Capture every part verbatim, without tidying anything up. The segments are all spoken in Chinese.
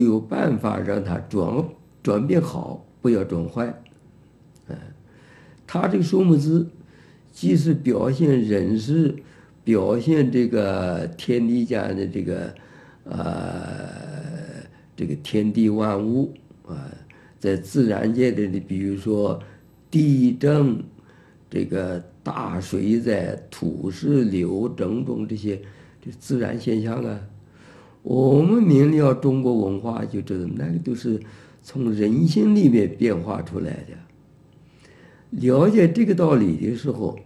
有办法让它转转变好，不要转坏。嗯，它这个数目字既是表现人事，表现这个天地间的这个呃这个天地万物啊，在自然界的，比如说地震、这个大水灾、土石流种种这些这自然现象啊，我们明了中国文化就知道，那个都是从人心里面变化出来的。了解这个道理的时候，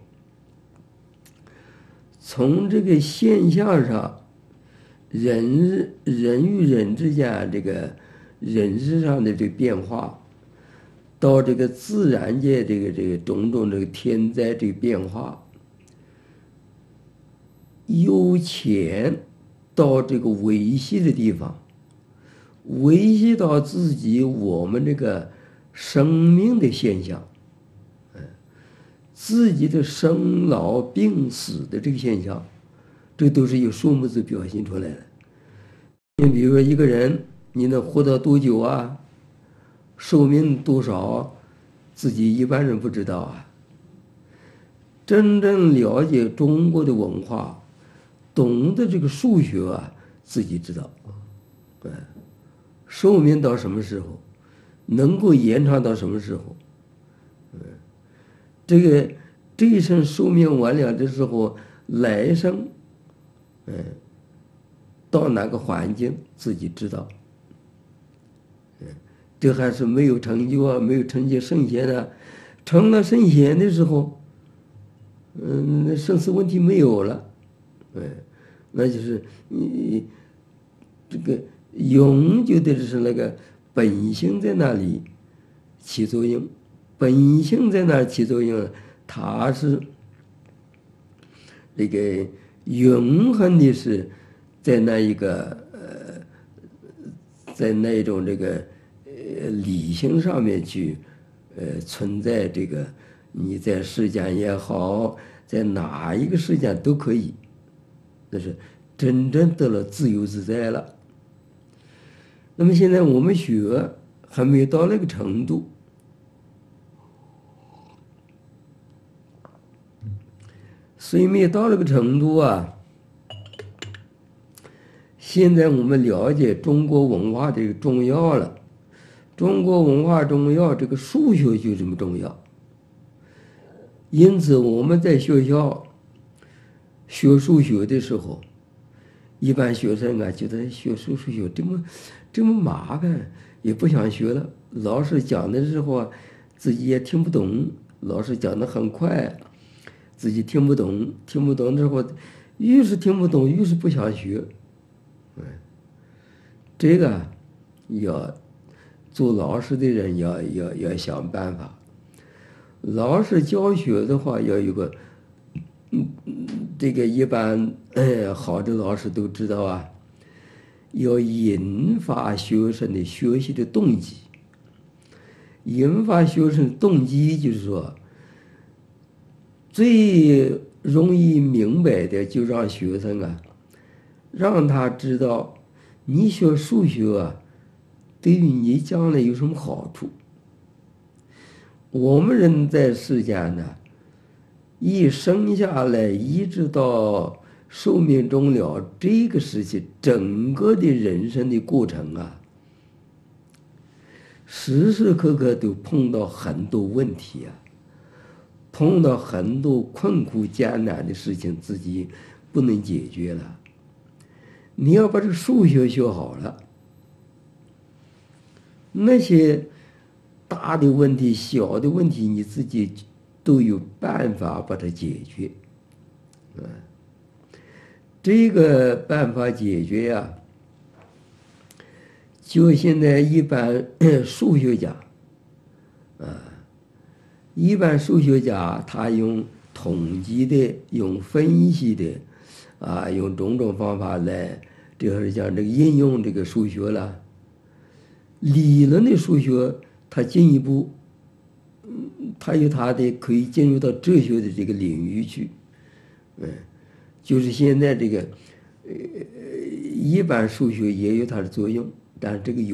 从这个现象上，人人与人之间这个人事上的这个变化，到这个自然界这个这个种种这个天灾这个变化，由浅到这个维系的地方，维系到自己我们这个生命的现象。自己的生老病死的这个现象，这都是由数目字表现出来的。你比如说一个人，你能活到多久啊？寿命多少？自己一般人不知道啊。真正了解中国的文化，懂得这个数学啊，自己知道。对，寿命到什么时候，能够延长到什么时候？嗯。这个这一生寿命完了的时候，来生，嗯，到哪个环境自己知道，嗯，这还是没有成就啊，没有成就圣贤啊，成了圣贤的时候，嗯，那生死问题没有了，嗯，那就是你这个永久的是那个本性在那里起作用。本性在那儿起作用，它是那个永恒的，是在那一个呃，在那种这个呃理性上面去呃存在。这个你在世间也好，在哪一个世间都可以，那是真正得了自由自在了。那么现在我们学还没有到那个程度。所以没有到那个程度啊。现在我们了解中国文化这个重要了，中国文化重要，这个数学就这么重要。因此我们在学校学数学的时候，一般学生啊觉得学数学这么这么麻烦，也不想学了。老师讲的时候啊，自己也听不懂，老师讲的很快。自己听不懂，听不懂之后，越是听不懂，越是不想学。嗯，这个要做老师的人要要要想办法。老师教学的话，要有个，嗯，这个一般哎好的老师都知道啊，要引发学生的学习的动机。引发学生的动机就是说。最容易明白的，就让学生啊，让他知道，你学数学啊，对于你将来有什么好处。我们人在世间呢，一生下来一直到寿命终了这个时期，整个的人生的过程啊，时时刻刻都碰到很多问题啊。碰到很多困苦艰难的事情，自己不能解决了。你要把这个数学学好了，那些大的问题、小的问题，你自己都有办法把它解决。嗯，这个办法解决呀、啊，就现在一般数学家，啊。一般数学家他用统计的，用分析的，啊，用种种方法来，就是讲这个应用这个数学了。理论的数学，它进一步，嗯，它有它的可以进入到哲学的这个领域去，嗯，就是现在这个，呃，一般数学也有它的作用，但是这个有。